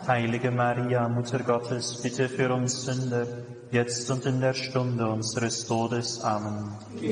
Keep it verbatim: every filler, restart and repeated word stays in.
Heilige Maria, Mutter Gottes, bitte für uns Sünder, jetzt und in der Stunde unseres Todes. Amen.